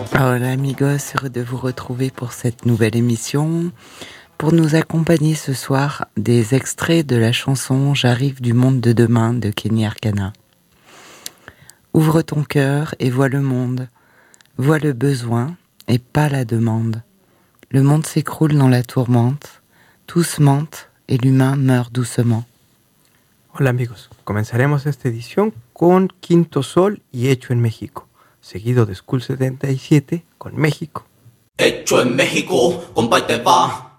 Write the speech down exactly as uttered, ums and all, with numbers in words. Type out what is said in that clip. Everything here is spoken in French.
Hola amigos, heureux de vous retrouver pour cette nouvelle émission. Pour nous accompagner ce soir, des extraits de la chanson J'arrive du monde de demain de Kenny Arcana. Ouvre ton cœur et vois le monde. Vois le besoin et pas la demande. Le monde s'écroule dans la tourmente. Tous mentent et l'humain meurt doucement. Hola amigos, comenzaremos esta edición con Quinto Sol y Hecho en México, seguido de School setenta y siete con México. Hecho en México, compa, y te va.